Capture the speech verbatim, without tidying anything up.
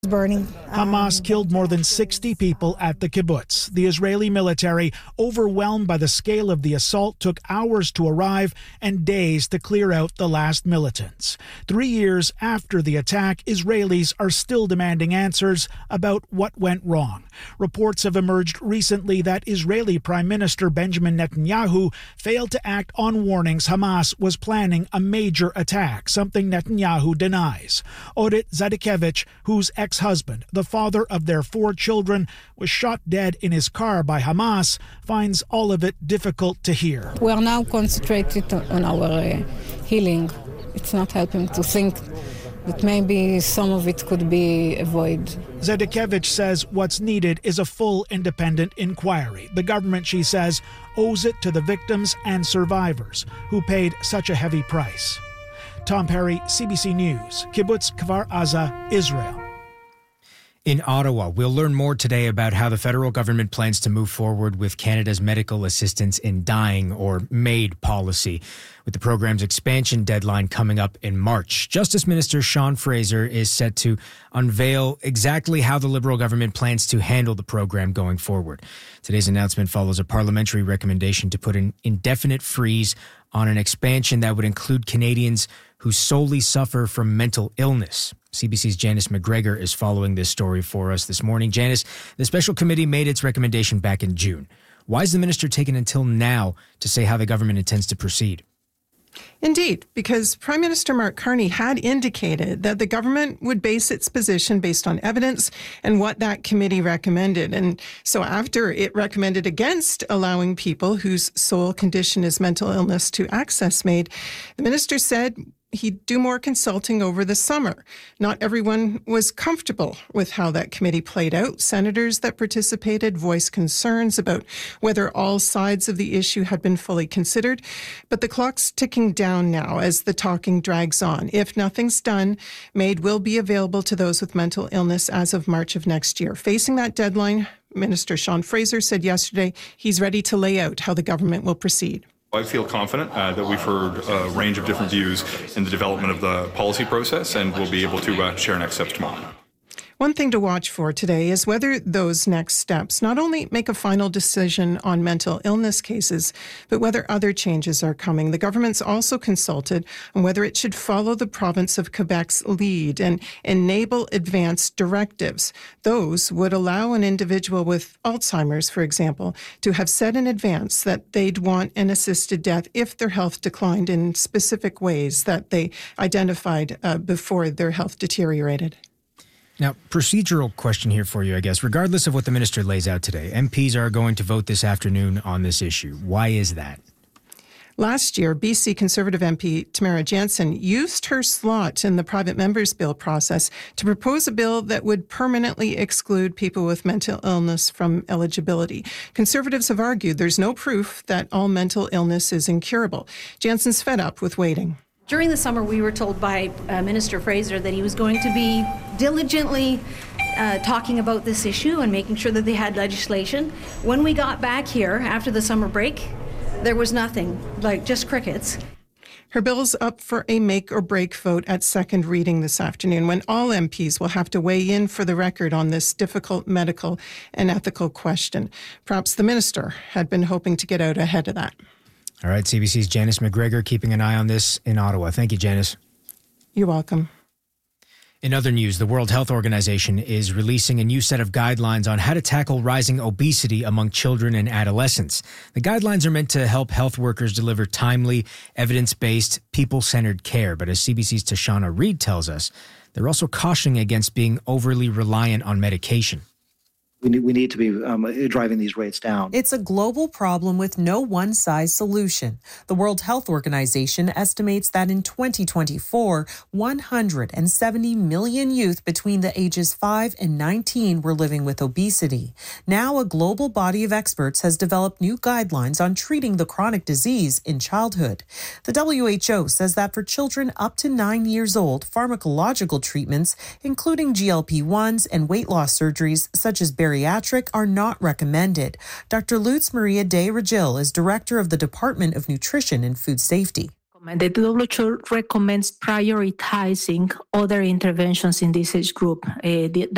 burning. Hamas Um, killed more than sixty people at the kibbutz. The Israeli military, overwhelmed by the scale of the assault, took hours to arrive and days to clear out the last militants. Three years after the attack, Israelis are still demanding answers about what went wrong. Reports have emerged recently that Israeli Prime Minister Benjamin Netanyahu failed to act on warnings Hamas was planning a major attack, something Netanyahu denies. Orit Zadikevich, whose ex-husband, the father of their four children, was shot dead in his car by Hamas, finds all of it difficult to hear. We are now concentrated on our uh, healing. It's not helping to think that maybe some of it could be avoided. Zadikevich says what's needed is a full independent inquiry. The government, she says, owes it to the victims and survivors who paid such a heavy price. Tom Perry, C B C News, Kibbutz Kfar Aza, Israel. In Ottawa, we'll learn more today about how the federal government plans to move forward with Canada's medical assistance in dying, or MAID, policy, with the program's expansion deadline coming up in March. Justice Minister Sean Fraser is set to unveil exactly how the Liberal government plans to handle the program going forward. Today's announcement follows a parliamentary recommendation to put an indefinite freeze on an expansion that would include Canadians who solely suffer from mental illness. C B C's Janice McGregor is following this story for us this morning. Janice, the special committee made its recommendation back in June. Why is the minister taking until now to say how the government intends to proceed? Indeed, because Prime Minister Mark Carney had indicated that the government would base its position based on evidence and what that committee recommended. And so after it recommended against allowing people whose sole condition is mental illness to access MAID, the minister said he'd do more consulting over the summer. Not everyone was comfortable with how that committee played out. Senators that participated voiced concerns about whether all sides of the issue had been fully considered. But the clock's ticking down now as the talking drags on. If nothing's done, MAID will be available to those with mental illness as of March of next year. Facing that deadline, Minister Sean Fraser said yesterday he's ready to lay out how the government will proceed. I feel confident uh, that we've heard a range of different views in the development of the policy process, and we'll be able to uh, share next steps tomorrow. One thing to watch for today is whether those next steps not only make a final decision on mental illness cases, but whether other changes are coming. The government's also consulted on whether it should follow the province of Quebec's lead and enable advanced directives. Those would allow an individual with Alzheimer's, for example, to have said in advance that they'd want an assisted death if their health declined in specific ways that they identified uh, before their health deteriorated. Now, procedural question here for you, I guess. Regardless of what the minister lays out today, M Ps are going to vote this afternoon on this issue. Why is that? Last year, B C Conservative M P Tamara Jansen used her slot in the private members' bill process to propose a bill that would permanently exclude people with mental illness from eligibility. Conservatives have argued there's no proof that all mental illness is incurable. Jansen's fed up with waiting. During the summer, we were told by uh, Minister Fraser that he was going to be diligently uh, talking about this issue and making sure that they had legislation. When we got back here after the summer break, there was nothing, like just crickets. Her bill's up for a make or break vote at second reading this afternoon, when all M Ps will have to weigh in for the record on this difficult medical and ethical question. Perhaps the minister had been hoping to get out ahead of that. All right, C B C's Janice McGregor keeping an eye on this in Ottawa. Thank you, Janice. You're welcome. In other news, the World Health Organization is releasing a new set of guidelines on how to tackle rising obesity among children and adolescents. The guidelines are meant to help health workers deliver timely, evidence-based, people-centered care. But as C B C's Tashana Reid tells us, they're also cautioning against being overly reliant on medication. We need, we need to be um, driving these rates down. It's a global problem with no one-size solution. The World Health Organization estimates that in twenty twenty-four, one hundred seventy million youth between the ages five and nineteen were living with obesity. Now, a global body of experts has developed new guidelines on treating the chronic disease in childhood. The W H O says that for children up to nine years old, pharmacological treatments, including G L P one s and weight loss surgeries such as bariatric, are not recommended. Doctor Lutz Maria de Regil is director of the Department of Nutrition and Food Safety. The W H O recommends prioritizing other interventions in this age group. Uh, the,